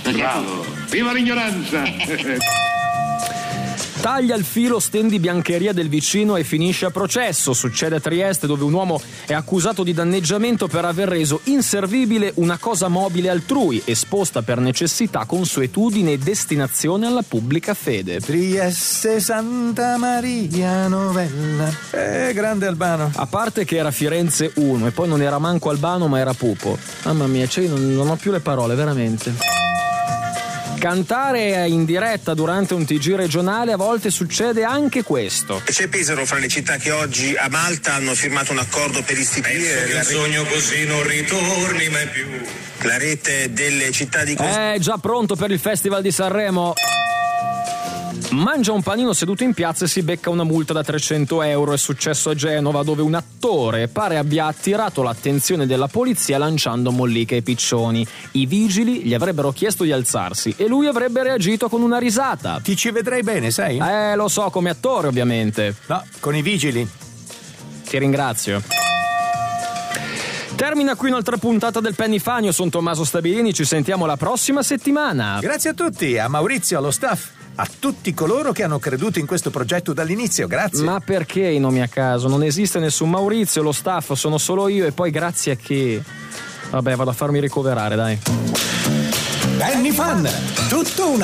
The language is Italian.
Bravo. Viva l'ignoranza! Taglia il filo, stendi biancheria del vicino e finisce a processo. Succede a Trieste, dove un uomo è accusato di danneggiamento per aver reso inservibile una cosa mobile altrui, esposta per necessità, consuetudine e destinazione alla pubblica fede. Trieste Santa Maria Novella. Grande Albano. A parte che era Firenze 1 e poi non era manco Albano ma era Pupo. Mamma mia, cioè io non ho più le parole, veramente. Cantare in diretta durante un TG regionale, a volte succede anche questo. C'è Pesaro fra le città che oggi a Malta hanno firmato un accordo per istituire un sogno così non ritorni mai più. La rete delle città di già pronto per il Festival di Sanremo. Mangia un panino seduto in piazza e si becca una multa da 300 euro. È successo a Genova, dove un attore pare abbia attirato l'attenzione della polizia lanciando molliche ai piccioni. I vigili gli avrebbero chiesto di alzarsi e lui avrebbe reagito con una risata. Ti ci vedrei bene, sai? Lo so, come attore ovviamente. No, con i vigili. Ti ringrazio. Termina qui un'altra puntata del Pennyfanio. Sono Tommaso Stabilini, ci sentiamo la prossima settimana. Grazie a tutti, a Maurizio, allo staff, a tutti coloro che hanno creduto in questo progetto dall'inizio, grazie. Ma perché i nomi a caso? Non esiste nessun Maurizio, lo staff sono solo io, e poi grazie a che... Vabbè, vado a farmi ricoverare, dai. Pennyfan, tutto un